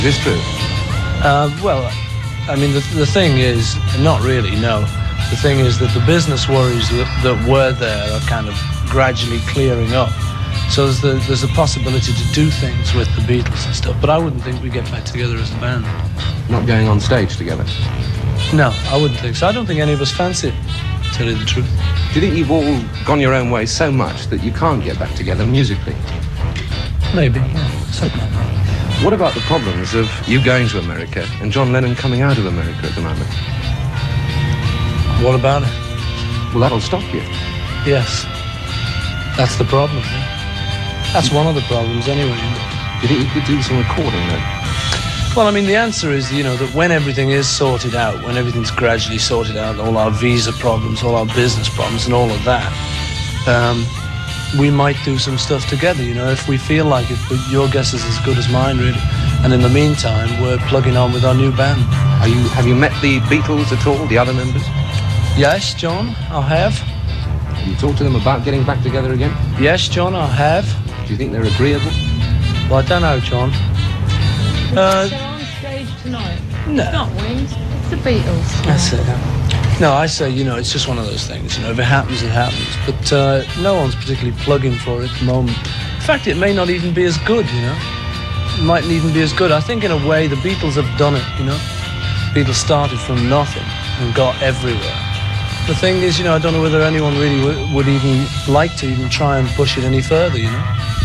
Is this true? Well, I mean, the thing is, not really, no. The thing is that the business worries that were there are kind of gradually clearing up. So there's a possibility to do things with the Beatles and stuff, but I wouldn't think we get back together as a band. Not going on stage together? No, I wouldn't think so. I don't think any of us fancy it, to tell you the truth. Do you think you've all gone your own way so much that you can't get back together musically? Maybe, yeah, something like that. What about the problems of you going to America and John Lennon coming out of America at the moment? What about it? Well, that'll stop you. Yes. That's the problem, yeah. That's one of the problems anyway. Do you think you could do some recording then? Well, I mean, the answer is, you know, that when everything is sorted out, when everything's gradually sorted out, all our visa problems, all our business problems and all of that, we might do some stuff together, you know, if we feel like it. But your guess is as good as mine, really. And in the meantime, we're plugging on with our new band. Have you met the Beatles at all, the other members? Yes, John, I have. Have you talked to them about getting back together again? Yes, John, I have. Do you think they're agreeable? Well, I don't know, John. They're on stage tonight. No. It's not Wings, it's the Beatles. That's it. No, I say, you know, it's just one of those things. You know, if it happens, it happens. But no one's particularly plugging for it at the moment. In fact, it may not even be as good, you know. It mightn't even be as good. I think, in a way, the Beatles have done it, you know. Beatles started from nothing and got everywhere. The thing is, you know, I don't know whether anyone really would even like to even try and push it any further, you know.